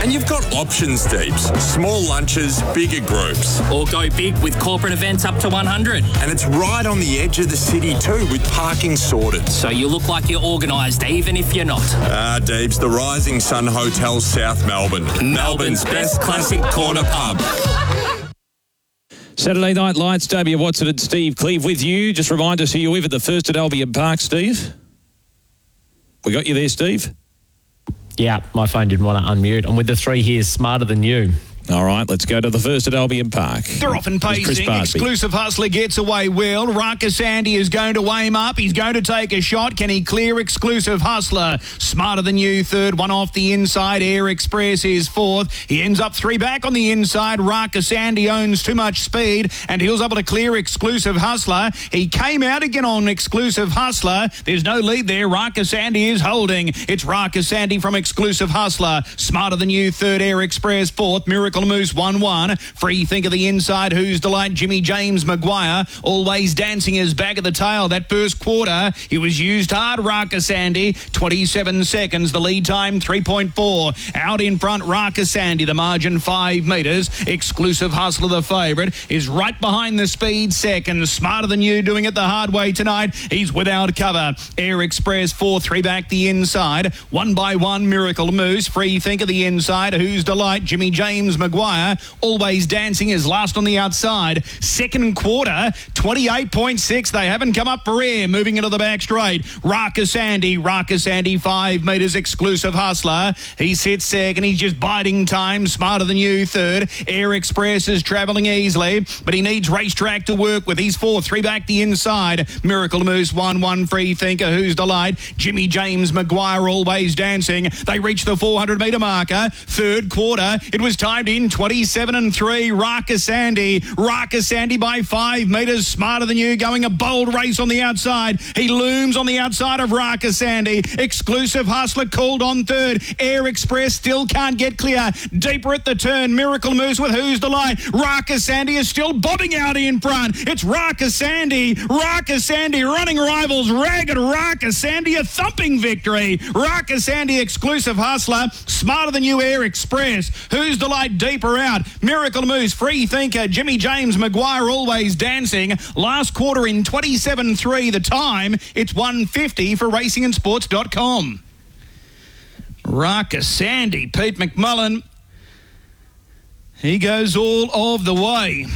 And you've got options, Deeps. Small lunches, bigger groups. Or go big with corporate events up to 100. And it's right on the edge of the city too, with parking sorted. So you look like you're organised, even if you're not. Deeps, the Rising Sun Hotel, South Melbourne. Melbourne's best classic corner pub. Saturday Night Lights, Davia Watson and Steve Cleve with you. Just remind us who you're with at the first at Albion Park, Steve. We got you there, Steve? Yeah, my phone didn't want to unmute. I'm with the three here, Smarter Than You. All right, let's go to the first at Albion Park. They're off and pacing. Exclusive Hustler gets away well. Raka Sandy is going to aim up. He's going to take a shot. Can he clear Exclusive Hustler? Smarter Than You, third. One off the inside. Air Express is fourth. He ends up three back on the inside. Raka Sandy owns too much speed, and he was able to clear Exclusive Hustler. He came out again on Exclusive Hustler. There's no lead there. Raka Sandy is holding. It's Raka Sandy from Exclusive Hustler. Smarter Than You, third. Air Express, fourth. Miracle Moose 1-1. Free Think of the inside. Who's Delight? Jimmy James Maguire always dancing his back of the tail. That first quarter, he was used hard. Raka Sandy, 27 seconds. The lead time, 3.4. Out in front, Raka Sandy. The margin, 5 metres. Exclusive Hustler, the favourite, is right behind the speed second. Smarter Than You doing it the hard way tonight. He's without cover. Air Express, 4-3 back the inside. 1 by 1, Miracle Moose. Free Think of the inside. Who's Delight? Jimmy James Maguire always dancing is last on the outside. Second quarter, 28.6. They haven't come up for air. Moving into the back straight. Raka Sandy, 5 metres. Exclusive Hustler. He sits second. He's just biding time. Smarter Than You, third. Air Express is travelling easily, but he needs Racetrack to work with. He's 4-3 back the inside. Miracle Moose 1-1. Free Thinker. Who's Delight? Jimmy James Maguire always dancing. They reach the 400-metre marker. Third quarter, it was timed in 27-3. Raka Sandy by 5 metres. Smarter Than You going a bold race on the outside. He looms on the outside of Raka Sandy. Exclusive Hustler called on third. Air Express still can't get clear. Deeper at the turn. Miracle Moose with Who's Delight? Raka Sandy is still bobbing out in front. It's Raka Sandy running rivals. Ragged Raka Sandy, a thumping victory. Raka Sandy, Exclusive Hustler. Smarter Than You, Air Express. Who's Delight? Deeper out. Miracle Moose, Free Thinker, Jimmy James Maguire always dancing. Last quarter in 27-3. The time, it's 1:50 for racingandsports.com. Raka Sandy, Pete McMullen. He goes all of the way.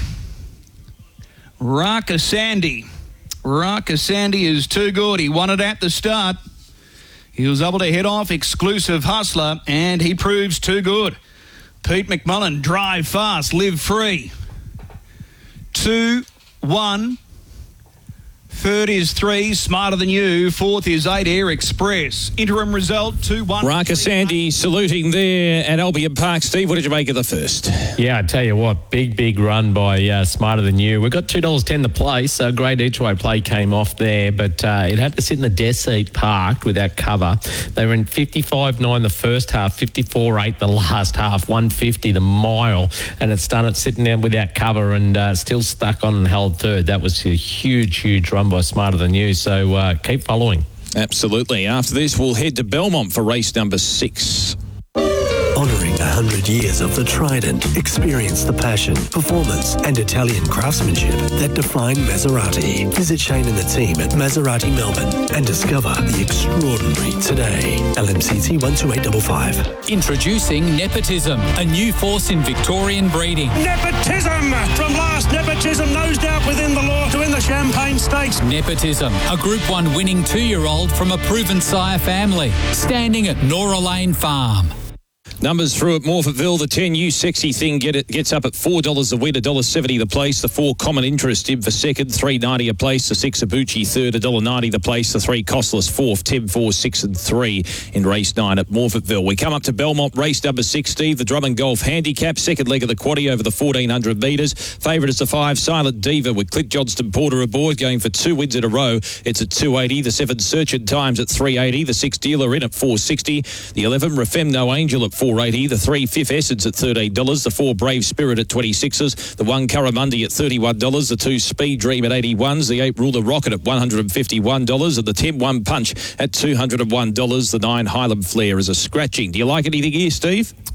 Raka Sandy is too good. He won it at the start. He was able to head off Exclusive Hustler, and he proves too good. Pete McMullen, drive fast, live free. 2-1. Third is 3, Smarter Than You. Fourth is 8, Air Express. Interim result, 2-1. Raka Sandy saluting there at Albion Park. Steve, what did you make of the first? Yeah, I tell you what, big run by Smarter Than You. We've got $2.10 the place. A great each-way play came off there, but it had to sit in the death seat parked without cover. They were in 55.9 the first half, 54.8 the last half, 150 the mile, and it's done it sitting there without cover and still stuck on and held third. That was a huge run by Smarter Than You, so keep following. Absolutely. After this, we'll head to Belmont for race number 6. Honouring 100 years of the Trident, experience the passion, performance and Italian craftsmanship that define Maserati. Visit Shane and the team at Maserati Melbourne and discover the extraordinary today. LMCT 12855. Introducing Nepotism, a new force in Victorian breeding. Nepotism! From last nepotism nosed out within the law to win the Champagne Stakes. Nepotism, a Group 1 winning 2-year-old from a proven sire family, standing at Nora Lane Farm. Numbers through at Morphettville. The 10 You Sexy Thing gets up at $4 a win, $1.70 the place. The 4 Common Interest in for second, $3.90 a place. The 6 Abuchi third, $1.90 the place. The 3 Costless fourth, 10, 4, 6 and 3 in race 9 at Morphettville. We come up to Belmont, race number 6, Steve. The Drummond Golf Handicap, second leg of the quaddie over the 1,400 metres. Favourite is the 5 Silent Diva with Click Johnston Porter aboard, going for 2 wins in a row. It's at 280. The 7 Search and Times at 380. The 6 Dealer in at 460. The 11 Refem No Angel at 480. The 3 Fifth Essence at $13. The 4 Brave Spirit at 26s. The 1 Curramundi at $31. The 2 Speed Dream at 81s. The 8 Ruler Rocket at $151. And the 10 One Punch at $201. The 9 Highland Flare is a scratching. Do you like anything here, Steve?